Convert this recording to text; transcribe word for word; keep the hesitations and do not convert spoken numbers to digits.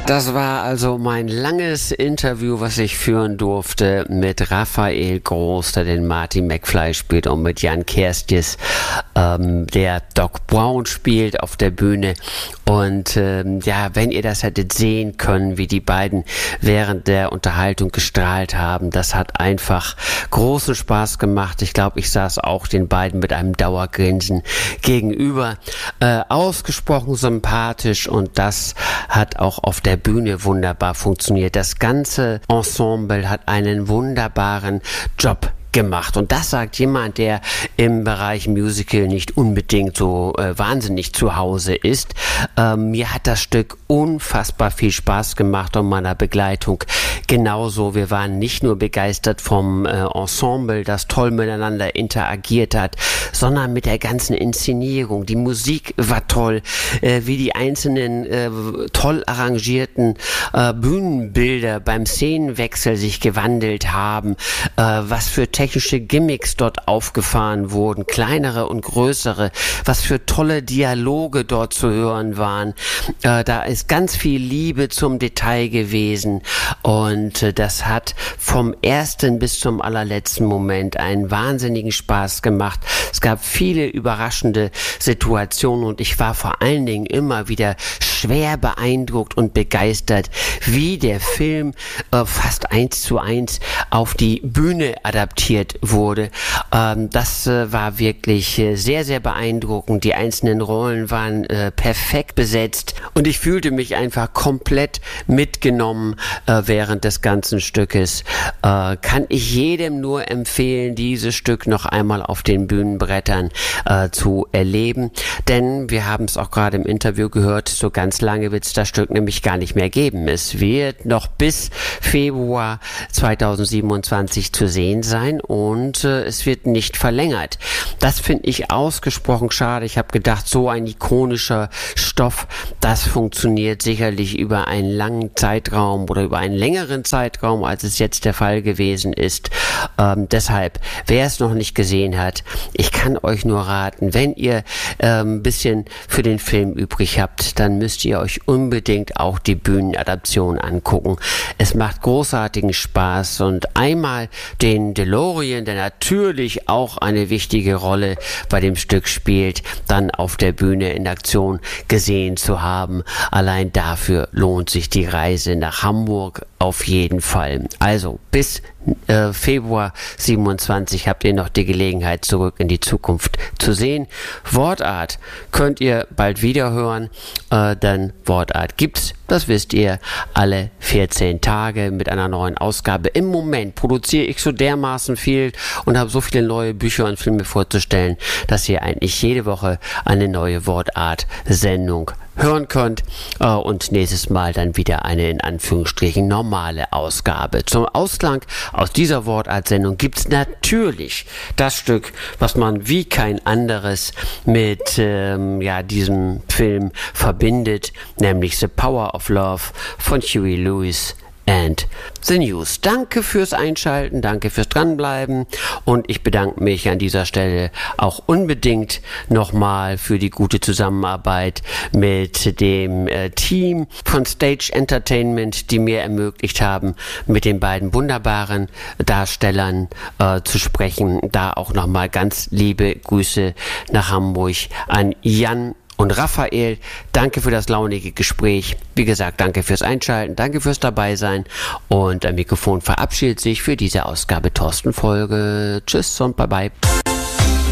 Das war also mein langes Interview, was ich führen durfte mit Raphael Groß, der den Marty McFly spielt, und mit Jan Kerstjes, ähm, der Doc Brown spielt auf der Bühne. Und ähm, ja, wenn ihr das hättet sehen können, wie die beiden während der Unterhaltung gestrahlt haben, das hat einfach großen Spaß gemacht. Ich glaube, ich saß auch den beiden mit einem Dauergrinsen gegenüber. Äh, ausgesprochen sympathisch, und das hat auch auf der Bühne wunderbar funktioniert. Das ganze Ensemble hat einen wunderbaren Job gemacht. Und das sagt jemand, der im Bereich Musical nicht unbedingt so äh, wahnsinnig zu Hause ist. Ähm, mir hat das Stück unfassbar viel Spaß gemacht und meiner Begleitung genauso. Wir waren nicht nur begeistert vom äh, Ensemble, das toll miteinander interagiert hat, sondern mit der ganzen Inszenierung. Die Musik war toll, äh, wie die einzelnen äh, toll arrangierten äh, Bühnenbilder beim Szenenwechsel sich gewandelt haben, äh, was für technische Gimmicks dort aufgefahren wurden, kleinere und größere, was für tolle Dialoge dort zu hören waren. Äh, da ist ganz viel Liebe zum Detail gewesen, und äh, das hat vom ersten bis zum allerletzten Moment einen wahnsinnigen Spaß gemacht. Es gab viele überraschende Situationen, und ich war vor allen Dingen immer wieder schwer beeindruckt und begeistert, wie der Film äh, fast eins zu eins auf die Bühne adaptiert wurde. Ähm, das äh, war wirklich äh, sehr, sehr beeindruckend. Die einzelnen Rollen waren äh, perfekt besetzt, und ich fühlte mich einfach komplett mitgenommen äh, während des ganzen Stückes. Äh, kann ich jedem nur empfehlen, dieses Stück noch einmal auf den Bühnenbrettern äh, zu erleben, denn wir haben es auch gerade im Interview gehört, so ganz lange wird es das Stück nämlich gar nicht mehr geben. Es wird noch bis Februar zweitausendsiebenundzwanzig zu sehen sein, und äh, es wird nicht verlängert. Das finde ich ausgesprochen schade. Ich habe gedacht, so ein ikonischer Stoff, das funktioniert sicherlich über einen langen Zeitraum oder über einen längeren Zeitraum, als es jetzt der Fall gewesen ist. Ähm, deshalb, wer es noch nicht gesehen hat, ich kann euch nur raten, wenn ihr ein ähm, bisschen für den Film übrig habt, dann müsst ihr euch unbedingt auch die Bühnenadaption angucken. Es macht großartigen Spaß, und einmal den DeLorean, der natürlich auch eine wichtige Rolle bei dem Stück spielt, dann auf der Bühne in Aktion gesehen zu haben. Allein dafür lohnt sich die Reise nach Hamburg auf jeden Fall. Also bis äh, Februar siebenundzwanzig habt ihr noch die Gelegenheit, Zurück in die Zukunft zu sehen. Wortart könnt ihr bald wieder hören, äh, denn Wortart gibt's, das wisst ihr, alle vierzehn Tage mit einer neuen Ausgabe. Im Moment produziere ich so dermaßen viel und habe so viele neue Bücher und Filme vorzustellen, dass ihr eigentlich jede Woche eine neue Wortart-Sendung hören könnt, äh, und nächstes Mal dann wieder eine in Anführungsstrichen normale Ausgabe. Zum Ausklang aus dieser Wortart-Sendung gibt's natürlich das Stück, was man wie kein anderes mit ähm, ja, diesem Film verbindet, nämlich The Power of Love von Huey Lewis and the News. Danke fürs Einschalten, danke fürs Dranbleiben, und ich bedanke mich an dieser Stelle auch unbedingt nochmal für die gute Zusammenarbeit mit dem äh, Team von Stage Entertainment, die mir ermöglicht haben, mit den beiden wunderbaren Darstellern äh, zu sprechen. Da auch nochmal ganz liebe Grüße nach Hamburg an Jan und Raphael. Danke für das launige Gespräch. Wie gesagt, danke fürs Einschalten, danke fürs Dabeisein, und am Mikrofon verabschiedet sich für diese Ausgabe Thorsten Folge. Tschüss und bye bye.